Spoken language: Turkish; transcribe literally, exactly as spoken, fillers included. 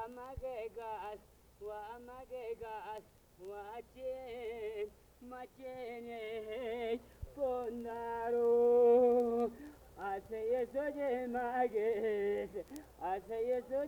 magegas, wa magegas, wachen, machene, pondaro. I say yes, I mages. I say yes,